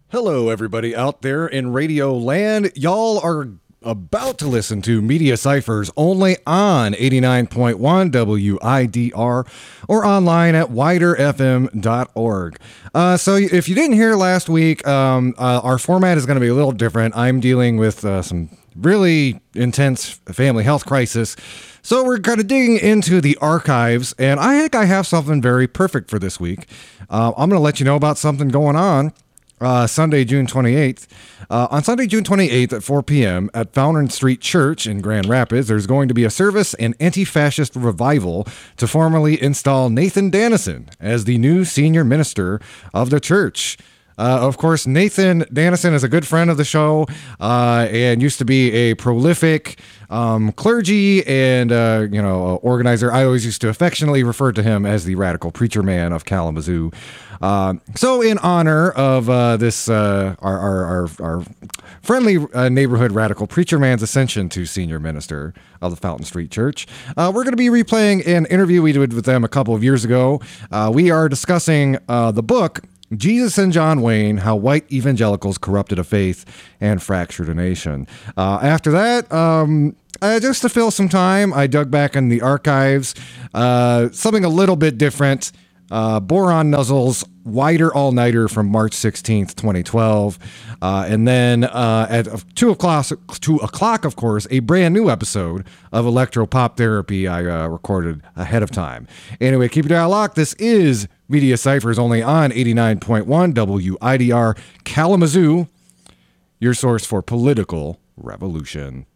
Hello, everybody out there in Radio Land. Y'all are about to listen to Media Ciphers only on 89.1 WIDR or online at widerfm.org. So if you didn't hear last week, our format is going to be a little different. I'm dealing with some really intense family health crisis. So we're kind of digging into the archives, and I think I have something very perfect for this week. I'm going to let you know about something going on. Sunday, June 28th. On Sunday, June 28th at 4 p.m. at Fountain Street Church in Grand Rapids, there's going to be a service and anti-fascist revival to formally install Nathan Dannison as the new senior minister of the church. Of course, Nathan Dannison is a good friend of the show and used to be a prolific clergy and organizer. I always used to affectionately refer to him as the radical preacher man of Kalamazoo. So in honor of this, our friendly neighborhood radical preacher man's ascension to senior minister of the Fountain Street Church, we're going to be replaying an interview we did with them a couple of years ago. We are discussing the book Jesus and John Wayne, How White Evangelicals Corrupted a Faith and Fractured a Nation. After that, just to fill some time, I dug back in the archives, something a little bit different. Boron Nuzzle's Wider All-Nighter from March 16th, 2012. And then at 2 o'clock, of course, a brand new episode of Electro-Pop Therapy I recorded ahead of time. Anyway, keep your dial locked. This is Media Ciphers only on 89.1 WIDR Kalamazoo, your source for political revolution.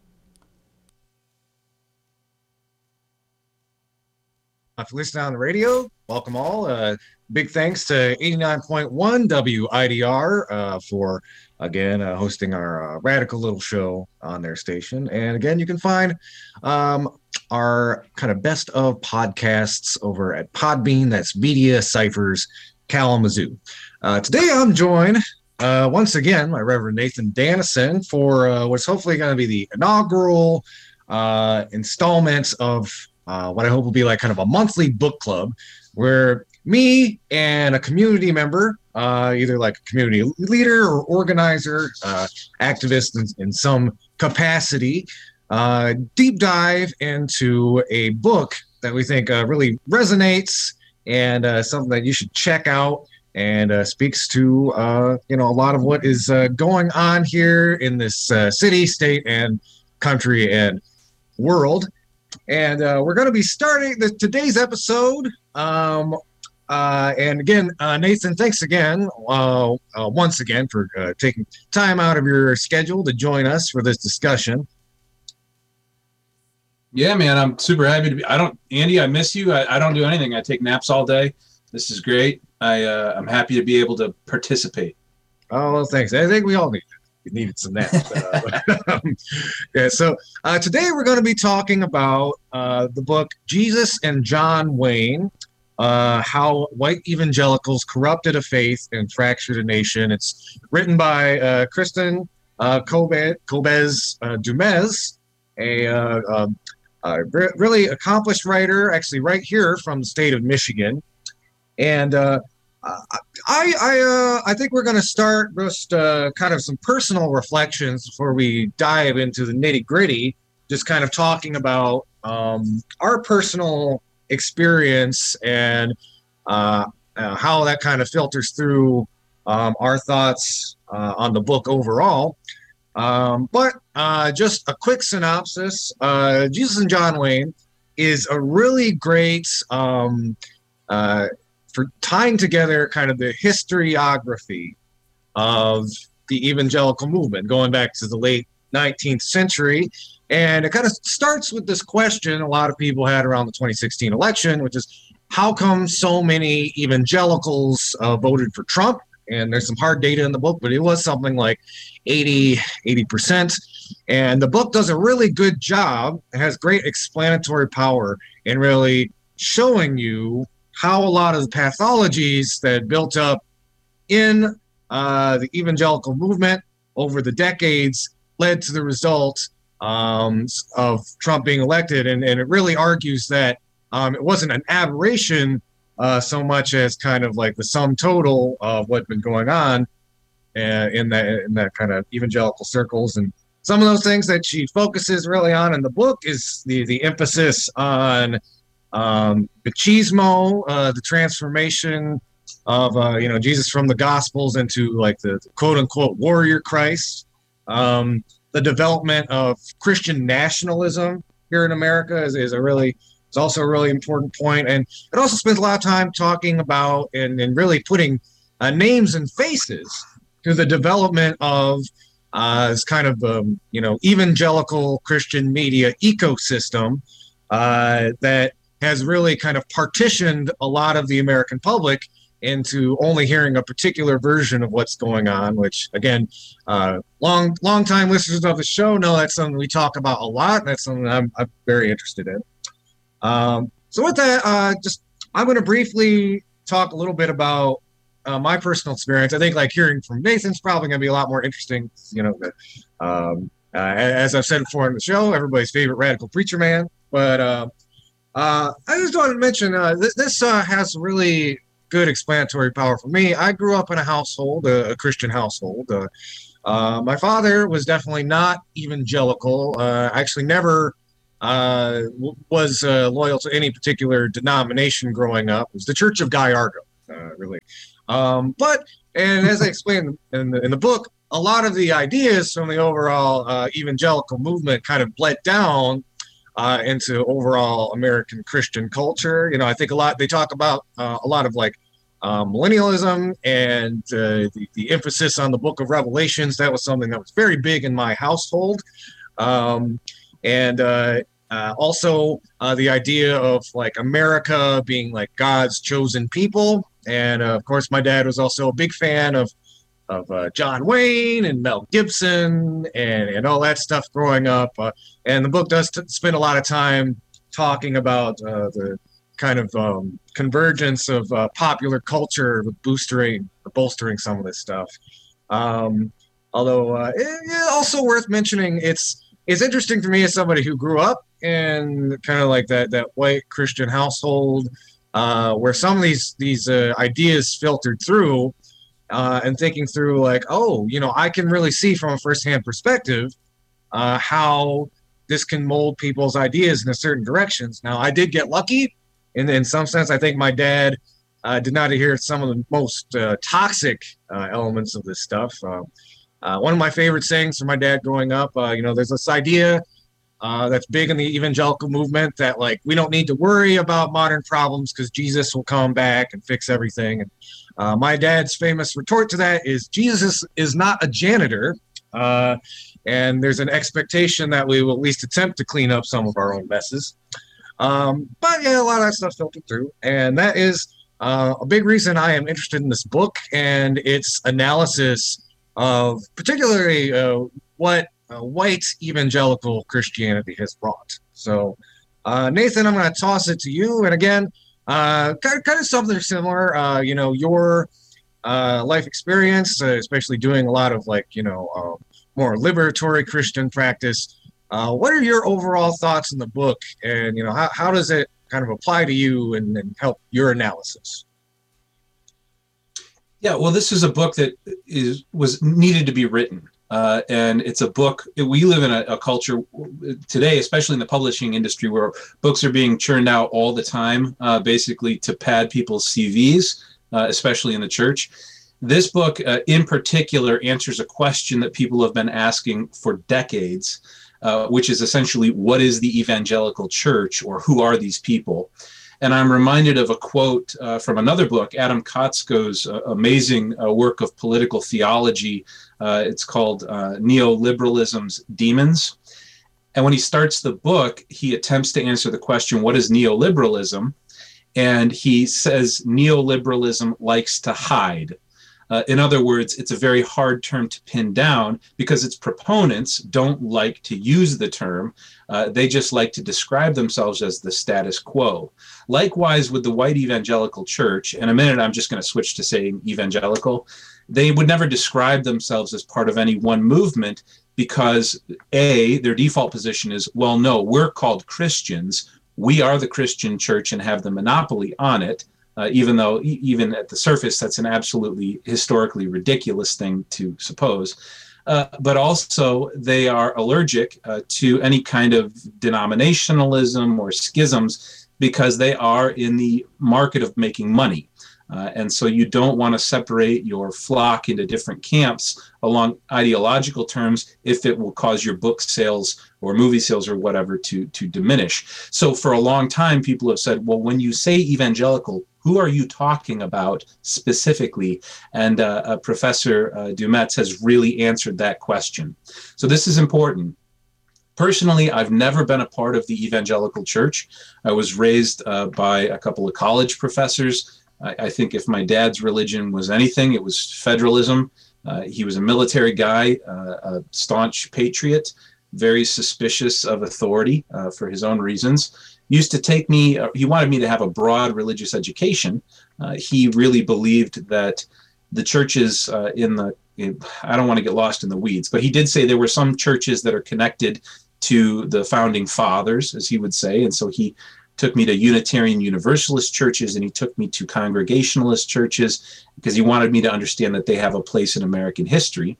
If you listen on the radio, welcome all. Big thanks to 89.1 WIDR for, again, hosting our radical little show on their station. And again, you can find our kind of best of podcasts over at Podbean. That's Media Ciphers Kalamazoo. Today I'm joined once again by Reverend Nathan Dannison for what's hopefully going to be the inaugural installment of what I hope will be like kind of a monthly book club where me and a community member, either like a community leader or organizer, activist in some capacity, deep dive into a book that we think really resonates and something that you should check out and speaks to a lot of what is going on here in this city, state, and country and world. And we're going to be starting today's episode. And again, Nathan, thanks again, once again, for taking time out of your schedule to join us for this discussion. Yeah, man, I'm super happy to be. Andy, I miss you. I don't do anything. I take naps all day. This is great. I'm happy to be able to participate. Oh, well, thanks. I think we all needed some naps. Yeah. So today we're going to be talking about the book Jesus and John Wayne, How White Evangelicals Corrupted a Faith and Fractured a Nation. It's written by Kristen Kobes Dumez, a really accomplished writer, actually right here from the state of Michigan. And I think we're going to start just kind of some personal reflections before we dive into the nitty gritty, just kind of talking about our personal experience and how that kind of filters through our thoughts on the book overall. But just a quick synopsis, Jesus and John Wayne is a really great for tying together kind of the historiography of the evangelical movement going back to the late 19th century. And it kind of starts with this question a lot of people had around the 2016 election, which is how come so many evangelicals voted for Trump? And there's some hard data in the book, but it was something like 80%. And the book does a really good job. It has great explanatory power in really showing you how a lot of the pathologies that built up in the evangelical movement over the decades led to the result of Trump being elected. And it really argues that it wasn't an aberration so much as kind of like the sum total of what's been going on in that kind of evangelical circles. And some of those things that she focuses really on in the book is the emphasis on machismo, the transformation of Jesus from the Gospels into like the quote unquote warrior Christ, the development of Christian nationalism here in America is also a really important point. And it also spends a lot of time talking about and really putting names and faces to the development of this kind of evangelical Christian media ecosystem that has really kind of partitioned a lot of the American public into only hearing a particular version of what's going on, which again, long time listeners of the show know that's something we talk about a lot, and that's something I'm very interested in. So with that, I'm going to briefly talk a little bit about my personal experience. I think like hearing from Nathan's probably going to be a lot more interesting. As I've said before in the show, everybody's favorite radical preacher man. But I just wanted to mention this has really good explanatory power for me. I grew up in a household, a Christian household. My father was definitely not evangelical. Actually, never was loyal to any particular denomination growing up. It was the Church of Guy Argo, really. But as I explained in the book, a lot of the ideas from the overall evangelical movement kind of bled down into overall American Christian culture. I think they talk about a lot of like millennialism and the emphasis on the Book of Revelations. That was something that was very big in my household. Also the idea of like America being like God's chosen people. And of course, my dad was also a big fan of John Wayne and Mel Gibson and all that stuff growing up. And the book does spend a lot of time talking about the kind of convergence of popular culture with bolstering some of this stuff. Although also worth mentioning, it's interesting for me as somebody who grew up in kind of like that white Christian household where some of these ideas filtered through. And thinking through like, I can really see from a firsthand perspective how this can mold people's ideas in a certain directions. Now, I did get lucky. In some sense, I think my dad did not adhere to some of the most toxic elements of this stuff. One of my favorite sayings from my dad growing up, there's this idea that's big in the evangelical movement that like we don't need to worry about modern problems because Jesus will come back and fix everything. And my dad's famous retort to that is Jesus is not a janitor, and there's an expectation that we will at least attempt to clean up some of our own messes. But yeah, a lot of that stuff filtered through, and that is a big reason I am interested in this book and its analysis of particularly what white evangelical Christianity has brought. So, Nathan, I'm going to toss it to you. And again, kind of something similar. Your life experience, especially doing a lot of more liberatory Christian practice. What are your overall thoughts in the book, and how does it kind of apply to you and help your analysis? Yeah, well, this is a book that was needed to be written. And it's a book. We live in a culture today, especially in the publishing industry, where books are being churned out all the time, basically to pad people's CVs, especially in the church. This book in particular answers a question that people have been asking for decades, which is essentially, what is the evangelical church, or who are these people? And I'm reminded of a quote from another book, Adam Kotsko's amazing work of political theology. It's called Neoliberalism's Demons. And when he starts the book, he attempts to answer the question, what is neoliberalism? And he says neoliberalism likes to hide. In other words, it's a very hard term to pin down because its proponents don't like to use the term. They just like to describe themselves as the status quo. Likewise, with the white evangelical church, in a minute I'm just going to switch to saying evangelical, they would never describe themselves as part of any one movement because, A, their default position is, well, no, we're called Christians. We are the Christian church and have the monopoly on it. even though even at the surface, that's an absolutely historically ridiculous thing to suppose. But also they are allergic to any kind of denominationalism or schisms because they are in the market of making money. And so you don't want to separate your flock into different camps along ideological terms if it will cause your book sales or movie sales or whatever to diminish. So for a long time, people have said, well, when you say evangelical, who are you talking about specifically? And Professor Dumetz has really answered that question. So this is important. Personally, I've never been a part of the evangelical church. I was raised by a couple of college professors. I think if my dad's religion was anything, it was federalism. He was a military guy, a staunch patriot, very suspicious of authority for his own reasons. Used to take me, he wanted me to have a broad religious education. He really believed that the churches I don't want to get lost in the weeds, but he did say there were some churches that are connected to the founding fathers, as he would say. And so he took me to Unitarian Universalist churches, and he took me to Congregationalist churches because he wanted me to understand that they have a place in American history.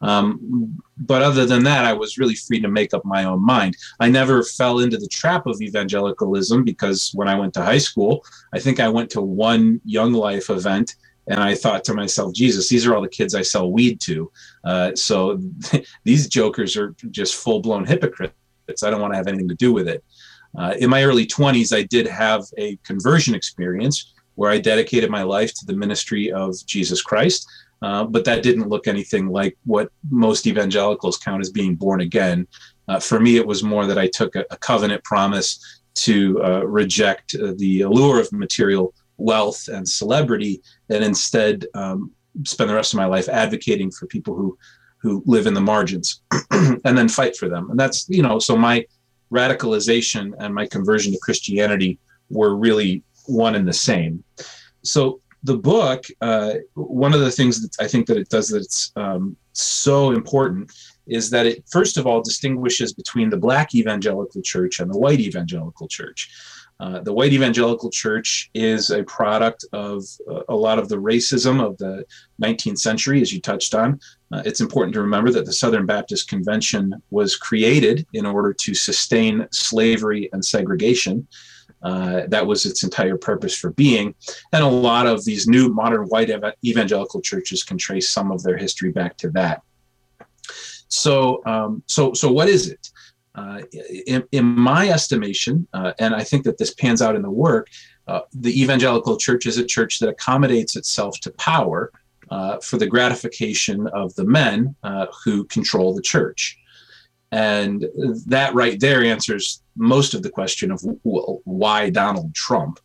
But other than that, I was really free to make up my own mind. I never fell into the trap of evangelicalism because when I went to high school, I think I went to one Young Life event, and I thought to myself, Jesus, these are all the kids I sell weed to. So these jokers are just full-blown hypocrites. I don't want to have anything to do with it. In my early 20s, I did have a conversion experience where I dedicated my life to the ministry of Jesus Christ, but that didn't look anything like what most evangelicals count as being born again. For me, it was more that I took a covenant promise to reject the allure of material wealth and celebrity, and instead spend the rest of my life advocating for people who live in the margins and then fight for them. And that's, so my radicalization and my conversion to Christianity were really one and the same. So the book, one of the things that I think that it does that's so important is that it, first of all, distinguishes between the Black evangelical church and the white evangelical church. The white evangelical church is a product of a lot of the racism of the 19th century, as you touched on. It's important to remember that the Southern Baptist Convention was created in order to sustain slavery and segregation. That was its entire purpose for being. And a lot of these new modern white evangelical churches can trace some of their history back to that. So what is it? In my estimation, and I think that this pans out in the work, the evangelical church is a church that accommodates itself to power for the gratification of the men who control the church. And that right there answers most of the question of why Donald Trump.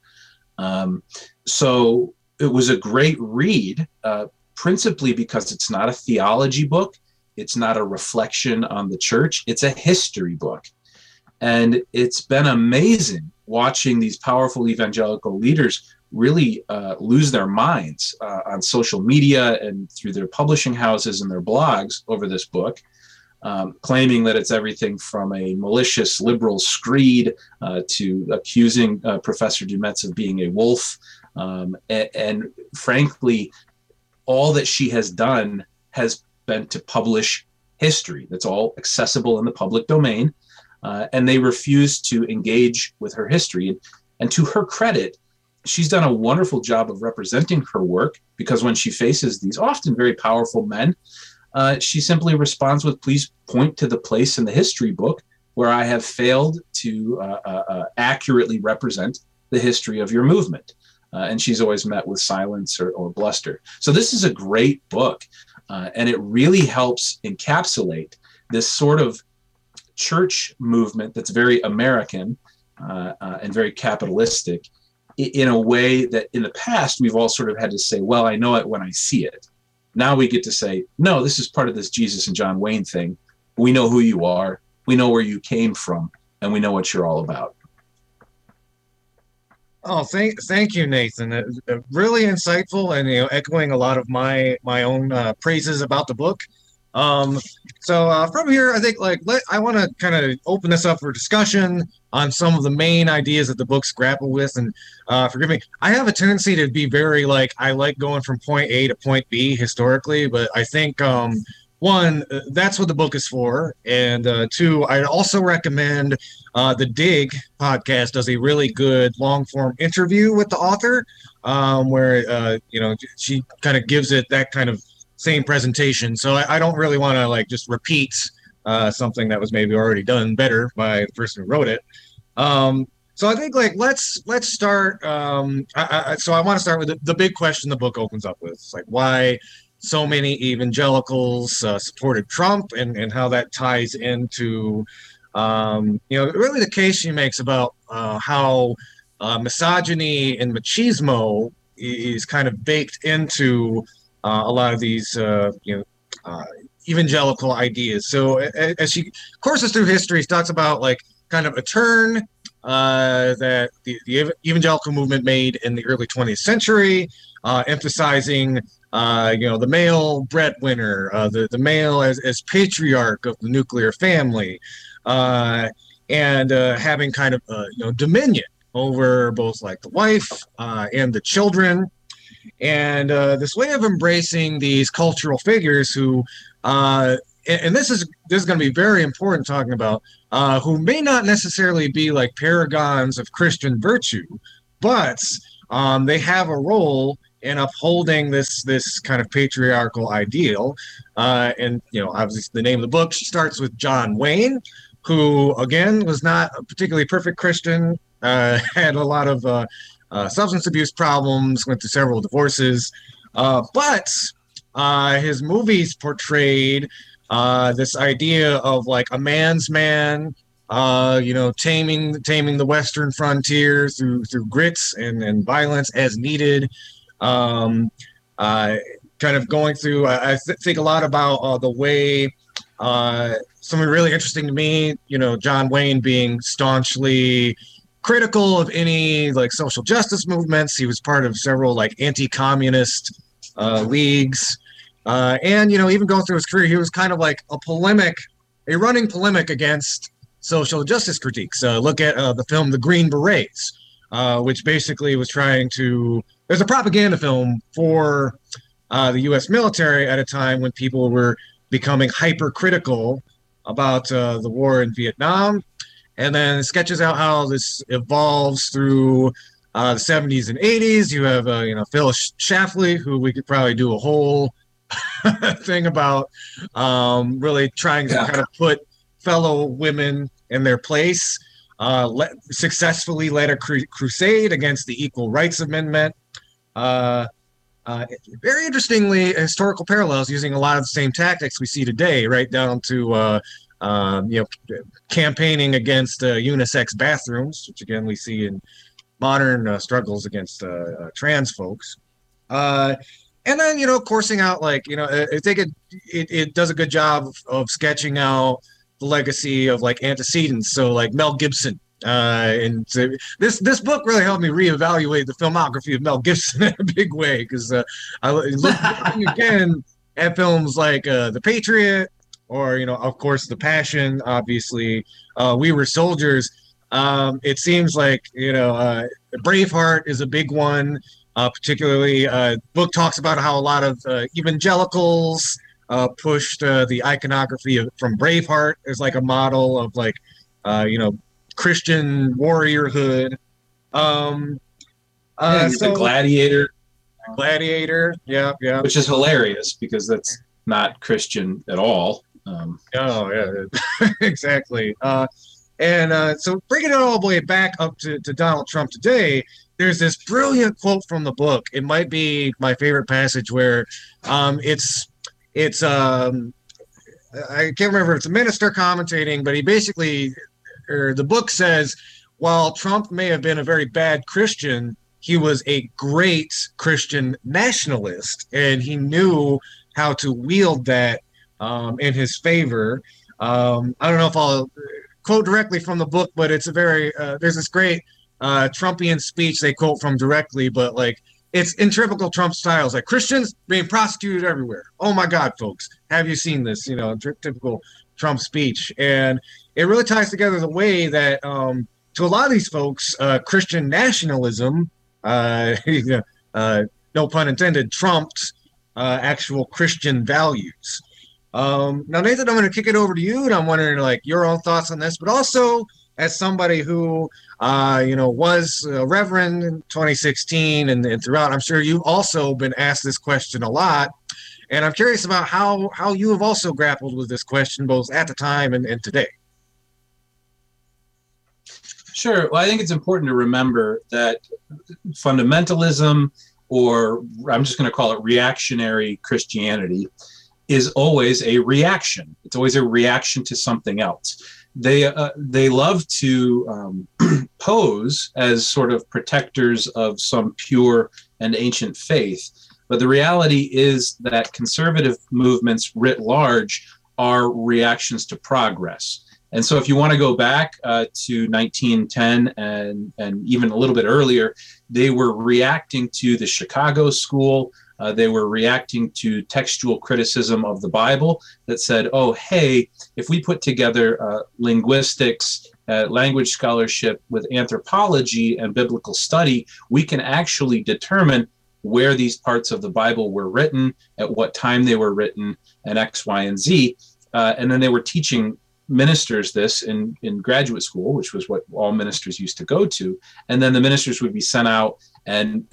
So it was a great read, principally because it's not a theology book. It's not a reflection on the church. It's a history book. And it's been amazing watching these powerful evangelical leaders really lose their minds on social media and through their publishing houses and their blogs over this book, claiming that it's everything from a malicious liberal screed to accusing Professor Dumetz of being a wolf. And frankly, all that she has done has been to publish history that's all accessible in the public domain, and they refuse to engage with her history. And to her credit, she's done a wonderful job of representing her work, because when she faces these often very powerful men, she simply responds with, please point to the place in the history book where I have failed to accurately represent the history of your movement. And she's always met with silence or bluster. So this is a great book. And it really helps encapsulate this sort of church movement that's very American and very capitalistic in a way that in the past we've all sort of had to say, well, I know it when I see it. Now we get to say, no, this is part of this Jesus and John Wayne thing. We know who you are. We know where you came from, and we know what you're all about. Oh, thank you, Nathan. Really insightful, and echoing a lot of my own praises about the book. So from here, I think I want to kind of open this up for discussion on some of the main ideas that the books grapple with. And forgive me, I have a tendency to be very I like going from point A to point B historically, but I think one, that's what the book is for, and two, I'd also recommend the Dig podcast does a really good long form interview with the author, where she kind of gives it that kind of same presentation. So I don't really want to just repeat something that was maybe already done better by the person who wrote it. So I think let's start. So I want to start with the big question the book opens up with. It's why so many evangelicals supported Trump, and how that ties into really the case she makes about how misogyny and machismo is kind of baked into a lot of these evangelical ideas. So as she courses through history, she talks about kind of a turn that the evangelical movement made in the early 20th century, emphasizing the male breadwinner, the male as patriarch of the nuclear family, and having kind of dominion over both the wife and the children. And this way of embracing these cultural figures who, and this is going to be very important talking about, who may not necessarily be paragons of Christian virtue, but they have a role in upholding this kind of patriarchal ideal. And obviously the name of the book, she starts with John Wayne, who again was not a particularly perfect Christian, had a lot of substance abuse problems, went through several divorces, but his movies portrayed this idea of a man's man, taming the Western frontier through grits and violence as needed. Kind of going through, I think a lot about the way something really interesting to me, John Wayne being staunchly critical of any social justice movements. He was part of several anti-communist leagues, and even going through his career, he was kind of a running polemic against social justice critiques. Look at the film The Green Berets, which basically was trying to. There's a propaganda film for the U.S. military at a time when people were becoming hypercritical about the war in Vietnam. And then it sketches out how this evolves through the 70s and 80s. You have, Phyllis Schlafly, who we could probably do a whole thing about, really trying to kind of put fellow women in their place, successfully led a crusade against the Equal Rights Amendment. Very interestingly, historical parallels using a lot of the same tactics we see today, right down to campaigning against unisex bathrooms, which again we see in modern struggles against trans folks. And then coursing out I think it does a good job of sketching out the legacy of antecedents. So Mel Gibson. And so this book really helped me reevaluate the filmography of Mel Gibson in a big way, because I looking again at films like The Patriot, or of course The Passion, obviously We Were Soldiers. It seems Braveheart is a big one, particularly. Book talks about how a lot of evangelicals pushed the iconography from Braveheart as a model of Christian warriorhood. The Gladiator, yeah, which is hilarious because that's not Christian at all. Oh yeah, exactly. And so bringing it all the way back up to Donald Trump today, there's this brilliant quote from the book. It might be my favorite passage where it's I can't remember if it's a minister commentating, but he basically, or the book says, while Trump may have been a very bad Christian, he was a great Christian nationalist, and he knew how to wield that in his favor. I don't know if I'll quote directly from the book, but it's a very there's this great Trumpian speech they quote from directly, but it's in typical Trump styles, like Christians being prosecuted everywhere. Oh my God, folks, have you seen this? You know, typical Trump speech, and it really ties together the way that to a lot of these folks, Christian nationalism, no pun intended, trumps actual Christian values. Now, Nathan, I'm going to kick it over to you, and I'm wondering, like, your own thoughts on this, but also as somebody who, was a reverend in 2016 and throughout, I'm sure you've also been asked this question a lot, and I'm curious about how you have also grappled with this question, both at the time and today. Sure. Well, I think it's important to remember that fundamentalism, or I'm just going to call it reactionary Christianity, is always a reaction. It's always a reaction to something else. They love to pose as sort of protectors of some pure and ancient faith. But the reality is that conservative movements writ large are reactions to progress. And so if you want to go back to 1910 and even a little bit earlier, they were reacting to the Chicago School. They were reacting to textual criticism of the Bible that said, oh, hey, if we put together linguistics, language scholarship with anthropology and biblical study, we can actually determine where these parts of the Bible were written, at what time they were written, and X, Y, and Z. And then they were teaching ministers this in graduate school, which was what all ministers used to go to. And then the ministers would be sent out and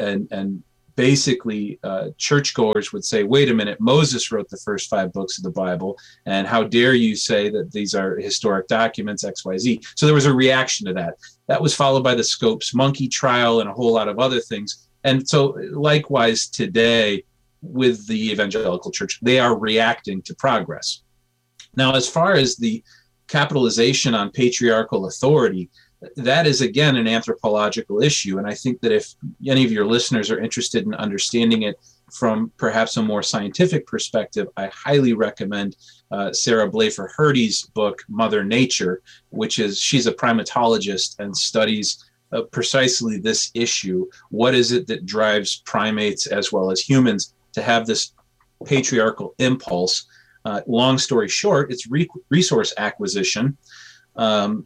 basically churchgoers would say, wait a minute, Moses wrote the first 5 books of the Bible, and how dare you say that these are historic documents, X, Y, Z. So there was a reaction to that. That was followed by the Scopes monkey trial and a whole lot of other things. And so likewise today with the evangelical church, they are reacting to progress. Now, as far as the capitalization on patriarchal authority, that is, again, an anthropological issue. And I think that if any of your listeners are interested in understanding it from perhaps a more scientific perspective, I highly recommend Sarah Blafer Hrdy's book, Mother Nature, she's a primatologist and studies precisely this issue. What is it that drives primates as well as humans to have this patriarchal impulse? Long story short, it's resource acquisition. So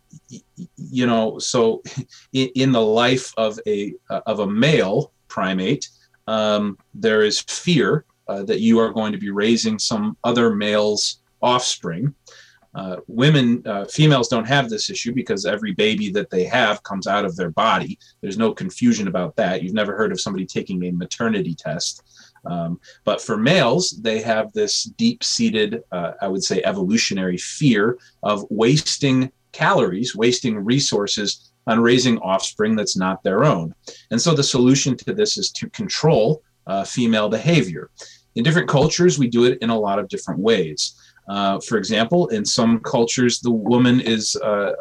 in the life of a male primate, there is fear that you are going to be raising some other male's offspring. Females don't have this issue because every baby that they have comes out of their body. There's no confusion about that. You've never heard of somebody taking a maternity test. But for males, they have this deep-seated, I would say, evolutionary fear of wasting calories, wasting resources on raising offspring that's not their own. And so the solution to this is to control female behavior. In different cultures, we do it in a lot of different ways. For example, in some cultures, the woman is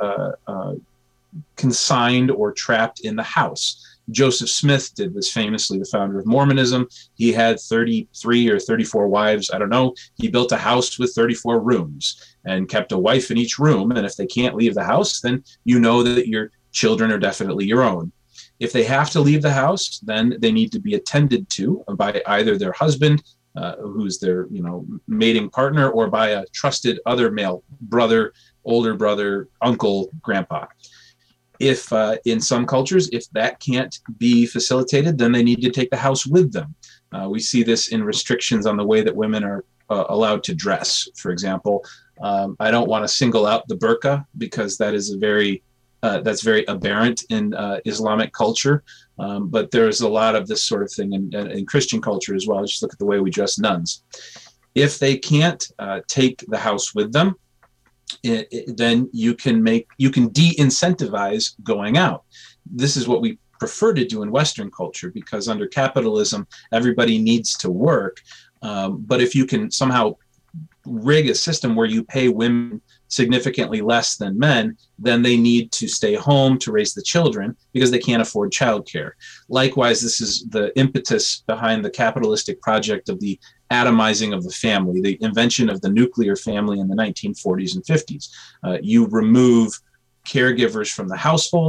consigned or trapped in the house. Joseph Smith did this famously, the founder of Mormonism. He had 33 or 34 wives. I don't know. He built a house with 34 rooms and kept a wife in each room. And if they can't leave the house, then you know that your children are definitely your own. If they have to leave the house, then they need to be attended to by either their husband, who's their mating partner, or by a trusted other male brother, older brother, uncle, grandpa. If in some cultures, if that can't be facilitated, then they need to take the house with them. We see this in restrictions on the way that women are allowed to dress. For example, I don't want to single out the burqa because that is that's very aberrant in Islamic culture. But there's a lot of this sort of thing in Christian culture as well. Just look at the way we dress nuns. If they can't take the house with them, then you can de-incentivize going out. This is what we prefer to do in Western culture because under capitalism, everybody needs to work. But if you can somehow rig a system where you pay women significantly less than men, then they need to stay home to raise the children because they can't afford childcare. Likewise, this is the impetus behind the capitalistic project of the atomizing of the family, the invention of the nuclear family in the 1940s and 50s. You remove caregivers from the household,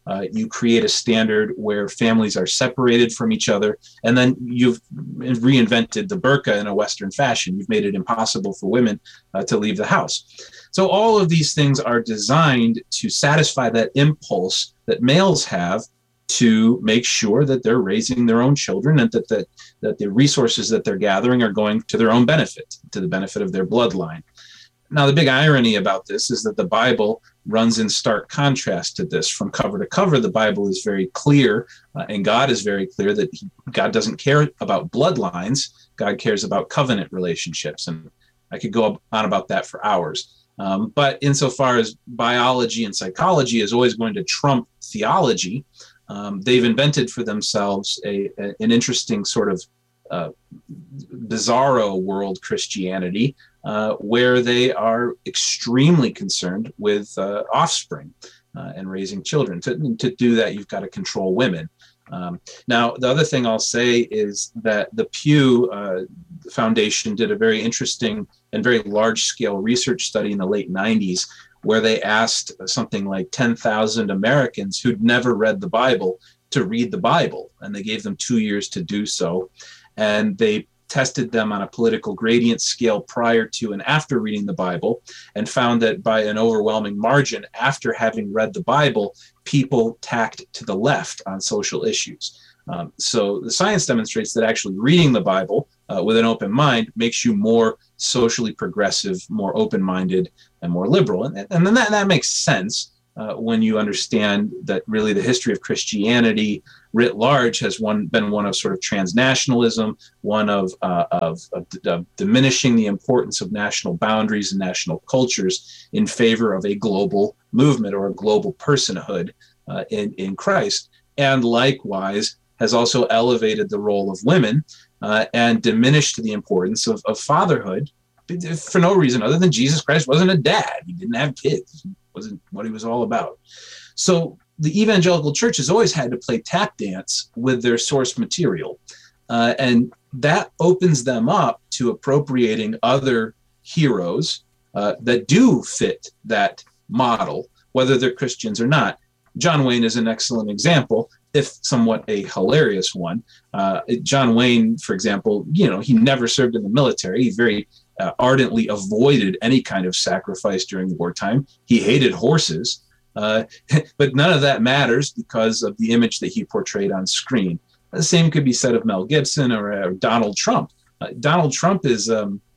You create a standard where families are separated from each other, and then you've reinvented the burqa in a Western fashion. You've made it impossible for women to leave the house. So all of these things are designed to satisfy that impulse that males have to make sure that they're raising their own children, and that the resources that they're gathering are going to their own benefit, to the benefit of their bloodline. Now, the big irony about this is that the Bible runs in stark contrast to this. From cover to cover, the Bible is very clear, and God is very clear that God doesn't care about bloodlines. God cares about covenant relationships. And I could go on about that for hours. But insofar as biology and psychology is always going to trump theology, they've invented for themselves an interesting sort of bizarro world Christianity, where they are extremely concerned with offspring and raising children. To do that, you've got to control women. Now, the other thing I'll say is that the Pew Foundation did a very interesting and very large-scale research study in the late 90s, where they asked something like 10,000 Americans who'd never read the Bible to read the Bible, and they gave them 2 years to do so. And they tested them on a political gradient scale prior to and after reading the Bible, and found that by an overwhelming margin, after having read the Bible, people tacked to the left on social issues. So the science demonstrates that actually reading the Bible with an open mind makes you more socially progressive, more open-minded, and more liberal. And then that makes sense when you understand that really the history of Christianity writ large has been one of sort of transnationalism, one of diminishing the importance of national boundaries and national cultures in favor of a global movement or a global personhood in Christ, and likewise has also elevated the role of women and diminished the importance of fatherhood for no reason other than Jesus Christ wasn't a dad. He didn't have kids. It wasn't what he was all about. So the evangelical church has always had to play tap dance with their source material. And that opens them up to appropriating other heroes that do fit that model, whether they're Christians or not. John Wayne is an excellent example, if somewhat a hilarious one. John Wayne, for example, he never served in the military. He very ardently avoided any kind of sacrifice during wartime. He hated horses, but none of that matters because of the image that he portrayed on screen. The same could be said of Mel Gibson or Donald Trump. Donald Trump is,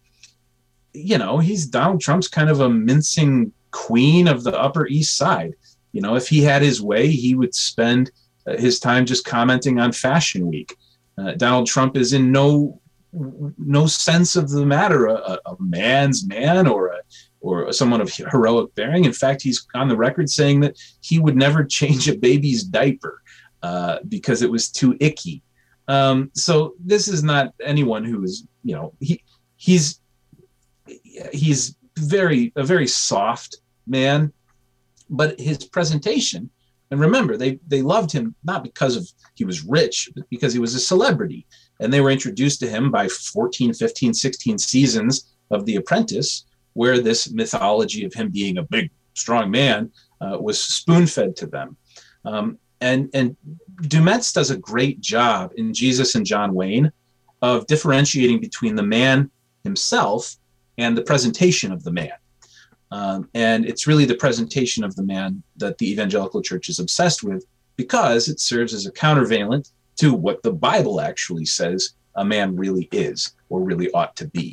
Donald Trump's kind of a mincing queen of the Upper East Side. If he had his way, he would spend his time just commenting on Fashion Week. Donald Trump is in no sense of the matter a man's man or someone of heroic bearing. In fact, he's on the record saying that he would never change a baby's diaper because it was too icky. So this is not anyone who is, he's a very soft man, but his presentation, and remember, they loved him not because he was rich, but because he was a celebrity. And they were introduced to him by 14, 15, 16 seasons of The Apprentice, where this mythology of him being a big, strong man was spoon-fed to them. And Dumetz does a great job in Jesus and John Wayne of differentiating between the man himself and the presentation of the man. And it's really the presentation of the man that the evangelical church is obsessed with, because it serves as a countervailant to what the Bible actually says a man really is or really ought to be.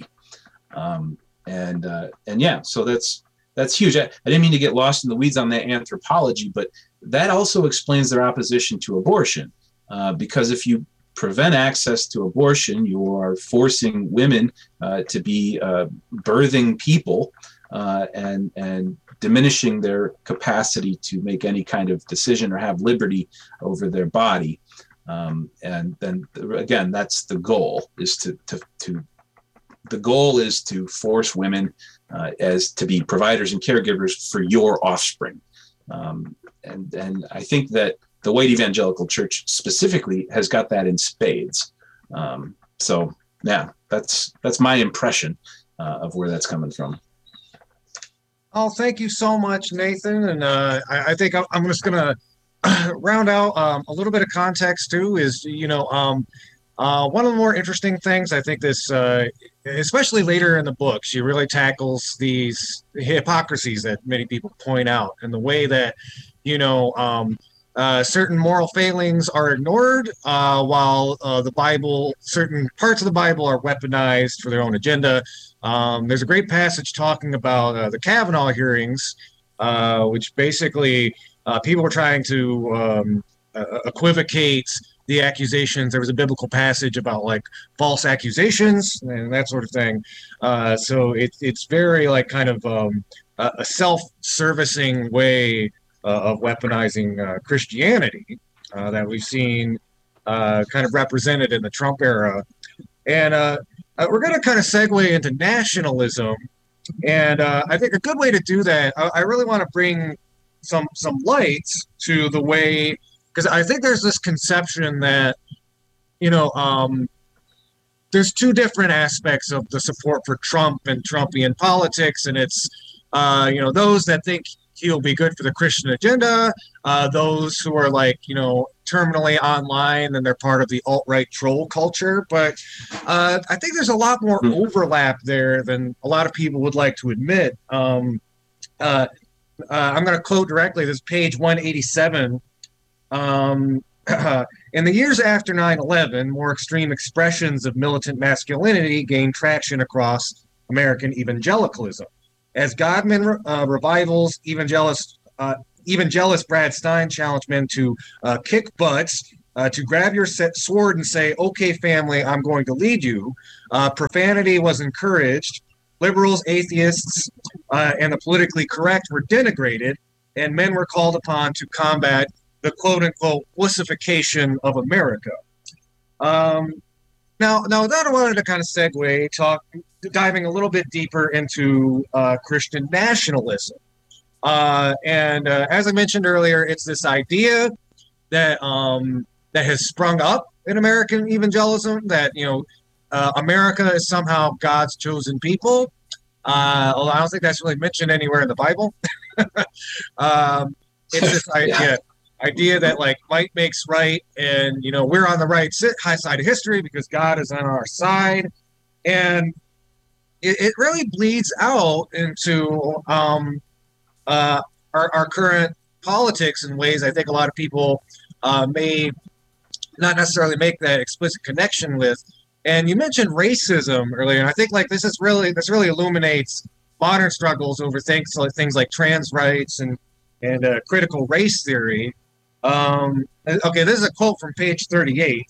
So that's huge. I didn't mean to get lost in the weeds on that anthropology, but that also explains their opposition to abortion, because if you prevent access to abortion, you are forcing women to be birthing people and diminishing their capacity to make any kind of decision or have liberty over their body. And then again, that's the goal, is the goal is to force women as to be providers and caregivers for your offspring. And I think that the white evangelical church specifically has got that in spades. So yeah, that's my impression of where that's coming from. Oh, thank you so much, Nathan. And I think I'm just going to round out a little bit of context too is, one of the more interesting things I think this, especially later in the book, she really tackles these hypocrisies that many people point out, and the way that, certain moral failings are ignored, while the Bible, certain parts of the Bible are weaponized for their own agenda. There's a great passage talking about the Kavanaugh hearings, which basically people were trying to equivocate the accusations. There was a biblical passage about like false accusations and that sort of thing. So it's very like kind of a self-servicing way of weaponizing Christianity that we've seen kind of represented in the Trump era. And we're going to kind of segue into nationalism. And I think a good way to do that, I really want to bring some lights to the way, because I think there's this conception that, there's two different aspects of the support for Trump and Trumpian politics. And it's, those that think he'll be good for the Christian agenda, those who are like, terminally online and they're part of the alt-right troll culture. But I think there's a lot more overlap there than a lot of people would like to admit. I'm going to quote directly, this is page 187. In the years after 9/11, more extreme expressions of militant masculinity gained traction across American evangelicalism. As Godman revivals, evangelist Brad Stein challenged men to kick butts, to grab your sword and say, "Okay, family, I'm going to lead you." Profanity was encouraged. Liberals, atheists, and the politically correct were denigrated, and men were called upon to combat the quote-unquote wussification of America. Now that I wanted to kind of segue, diving a little bit deeper into Christian nationalism. And as I mentioned earlier, it's this idea that that has sprung up in American evangelism that, America is somehow God's chosen people. Although I don't think that's really mentioned anywhere in the Bible. It's this idea that like might makes right, and we're on the right high side of history because God is on our side, and it really bleeds out into our current politics in ways I think a lot of people may not necessarily make that explicit connection with. And you mentioned racism earlier, and I think like this really illuminates modern struggles over things like trans rights and critical race theory. Okay, this is a quote from page 38.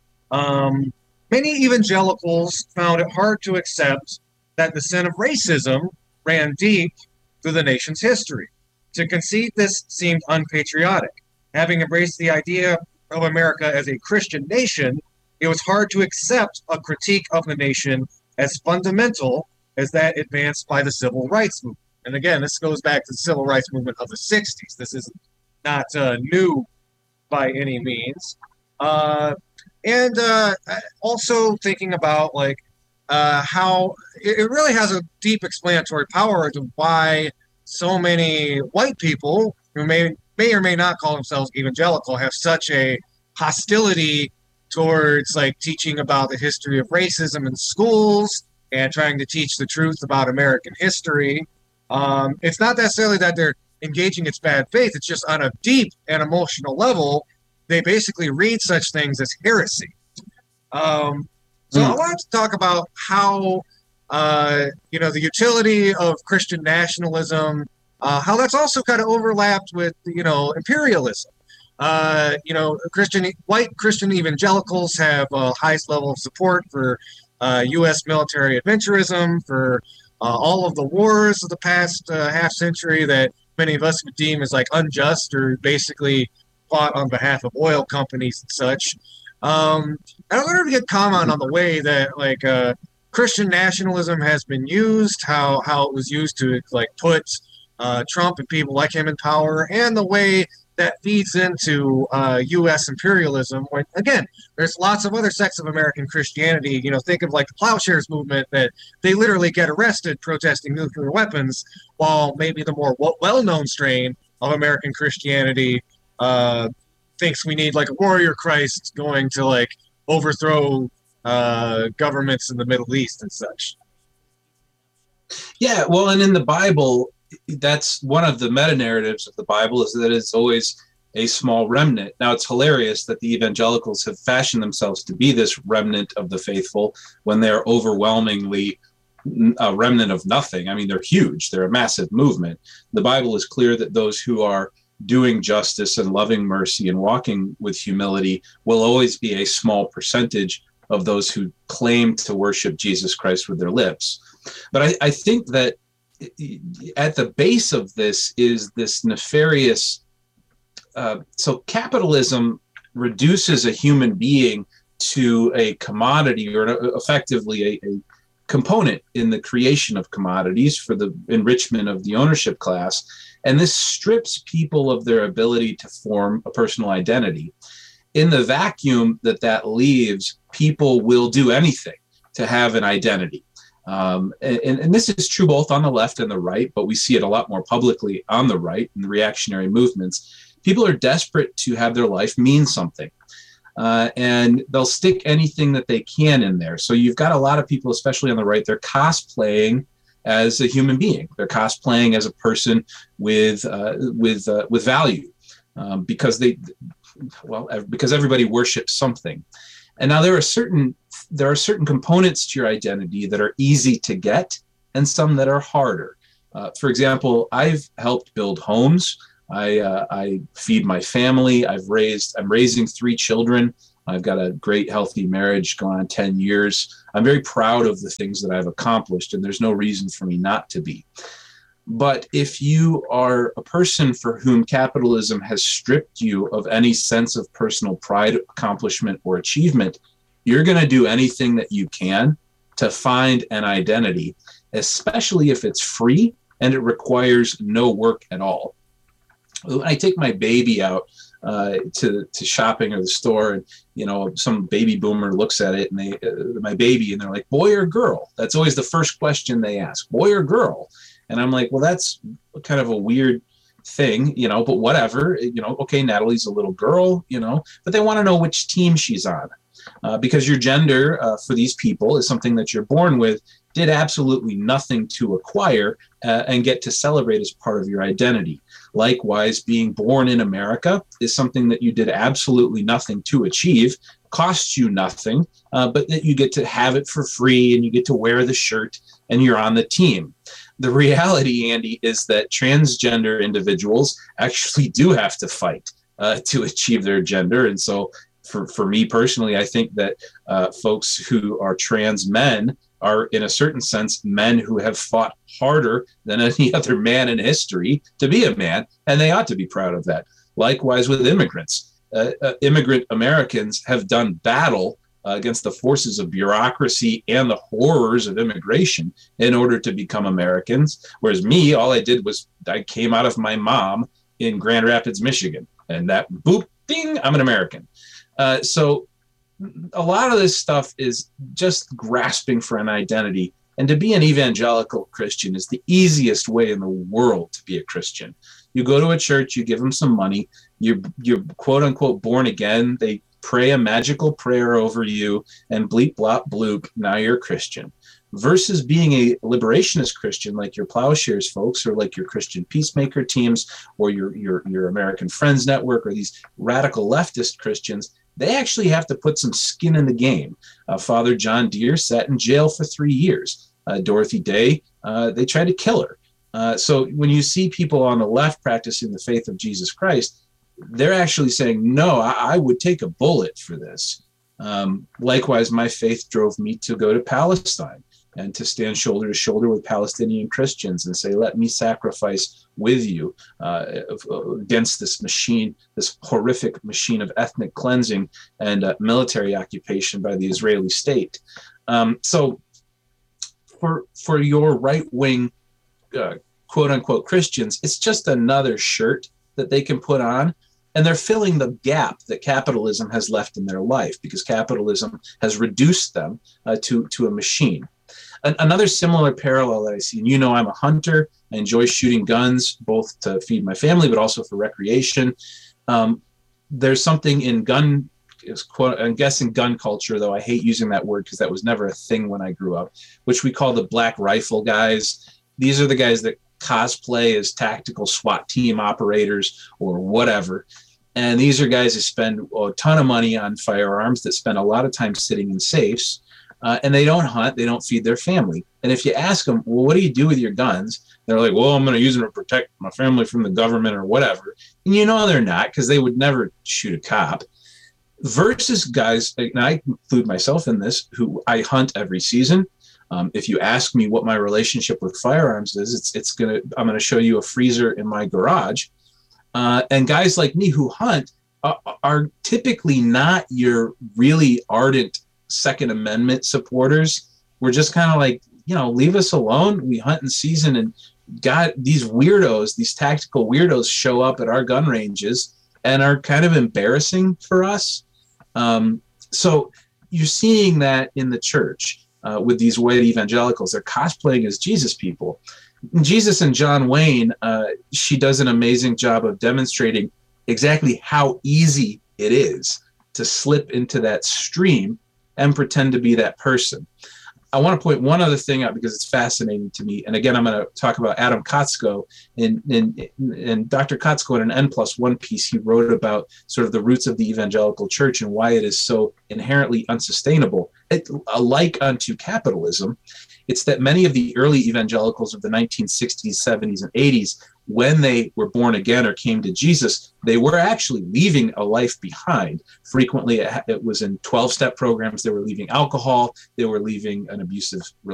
Many evangelicals found it hard to accept that the sin of racism ran deep through the nation's history. To concede this seemed unpatriotic. Having embraced the idea of America as a Christian nation, it was hard to accept a critique of the nation as fundamental as that advanced by the civil rights movement. And again, this goes back to the civil rights movement of the 60s. This is not new by any means. And also thinking about like how it really has a deep explanatory power to why so many white people who may or may not call themselves evangelical have such a hostility towards like teaching about the history of racism in schools and trying to teach the truth about American history. It's not necessarily that they're engaging its bad faith. It's just on a deep and emotional level, they basically read such things as heresy. I wanted to talk about how, the utility of Christian nationalism, how that's also kind of overlapped with, imperialism. White Christian evangelicals have highest level of support for U.S. military adventurism, for all of the wars of the past half century that many of us would deem as like unjust or basically fought on behalf of oil companies and such. I wonder if you could comment on the way that like Christian nationalism has been used, how it was used to like put Trump and people like him in power, and the way that feeds into U.S. imperialism. When again, there's lots of other sects of American Christianity. Think of like the Plowshares movement, that they literally get arrested protesting nuclear weapons, while maybe the more well-known strain of American Christianity thinks we need like a warrior Christ going to like overthrow governments in the Middle East and such. Yeah, well, and in the Bible, that's one of the meta narratives of the Bible, is that it's always a small remnant. Now, it's hilarious that the evangelicals have fashioned themselves to be this remnant of the faithful when they're overwhelmingly a remnant of nothing. I mean, they're huge. They're a massive movement. The Bible is clear that those who are doing justice and loving mercy and walking with humility will always be a small percentage of those who claim to worship Jesus Christ with their lips. But I think that at the base of this is this nefarious. So capitalism reduces a human being to a commodity, or effectively a component in the creation of commodities for the enrichment of the ownership class. And this strips people of their ability to form a personal identity. In the vacuum that leaves, people will do anything to have an identity. And this is true both on the left and the right, but we see it a lot more publicly on the right in the reactionary movements. People are desperate to have their life mean something. And they'll stick anything that they can in there. So you've got a lot of people, especially on the right, they're cosplaying as a human being. They're cosplaying as a person with value, because everybody worships something. And now there are certain components to your identity that are easy to get, and some that are harder. For example, I've helped build homes. I feed my family. I'm raising 3 children. I've got a great, healthy marriage going on 10 years. I'm very proud of the things that I've accomplished, and there's no reason for me not to be. But if you are a person for whom capitalism has stripped you of any sense of personal pride, accomplishment, or achievement, you're going to do anything that you can to find an identity, especially if it's free and it requires no work at all. When I take my baby out to shopping or the store, and some baby boomer looks at it, and my baby, and they're like, boy or girl? That's always the first question they ask, boy or girl? And I'm like, well, that's kind of a weird thing, but whatever, okay, Natalie's a little girl, but they want to know which team she's on, because your gender for these people is something that you're born with, did absolutely nothing to acquire and get to celebrate as part of your identity. Likewise, being born in America is something that you did absolutely nothing to achieve, costs you nothing, but that you get to have it for free, and you get to wear the shirt, and you're on the team. The reality, Andy, is that transgender individuals actually do have to fight to achieve their gender. And so for me personally, I think that folks who are trans men are, in a certain sense, men who have fought harder than any other man in history to be a man, and they ought to be proud of that. Likewise with immigrants. Immigrant Americans have done battle against the forces of bureaucracy and the horrors of immigration in order to become Americans. Whereas me, all I did was I came out of my mom in Grand Rapids, Michigan, and that boop, ding, I'm an American. So a lot of this stuff is just grasping for an identity. And to be an evangelical Christian is the easiest way in the world to be a Christian. You go to a church, you give them some money, you're quote unquote born again. They pray a magical prayer over you, and bleep, blop, bloop, now you're a Christian. Versus being a liberationist Christian like your Plowshares folks, or like your Christian Peacemaker teams, or your American Friends Network, or these radical leftist Christians, they actually have to put some skin in the game. Father John Deere sat in jail for 3 years. Dorothy Day, they tried to kill her. So when you see people on the left practicing the faith of Jesus Christ, they're actually saying, no, I would take a bullet for this. Likewise, my faith drove me to go to Palestine and to stand shoulder to shoulder with Palestinian Christians and say, let me sacrifice with you against this machine, this horrific machine of ethnic cleansing and military occupation by the Israeli state. So for your right-wing, quote-unquote Christians, it's just another shirt that they can put on, and they're filling the gap that capitalism has left in their life, because capitalism has reduced them to a machine. Another similar parallel that I see, and I'm a hunter, I enjoy shooting guns, both to feed my family, but also for recreation. There's something in I'm guessing gun culture, though I hate using that word because that was never a thing when I grew up, which we call the black rifle guys. These are the guys that cosplay as tactical SWAT team operators or whatever. And these are guys who spend a ton of money on firearms, that spend a lot of time sitting in safes, and they don't hunt, they don't feed their family. And if you ask them, well, what do you do with your guns? They're like, well, I'm going to use them to protect my family from the government or whatever. And you know they're not, because they would never shoot a cop. Versus guys, and I include myself in this, who I hunt every season. If you ask me what my relationship with firearms is, I'm going to show you a freezer in my garage. And guys like me who hunt are typically not your really ardent Second Amendment supporters. We're just kind of like, leave us alone. We hunt in season, and these weirdos, these tactical weirdos show up at our gun ranges and are kind of embarrassing for us. So you're seeing that in the church with these white evangelicals. They're cosplaying as Jesus people. Jesus and John Wayne, she does an amazing job of demonstrating exactly how easy it is to slip into that stream and pretend to be that person. I want to point one other thing out because it's fascinating to me. And again, I'm going to talk about Adam Kotsko. And Dr. Kotsko, in an N+1 piece, he wrote about sort of the roots of the evangelical church and why it is so inherently unsustainable. Alike unto capitalism, it's that many of the early evangelicals of the 1960s, 70s, and 80s, when they were born again or came to Jesus, they were actually leaving a life behind. Frequently, it was in 12-step programs. They were leaving alcohol. They were leaving an abusive relationship.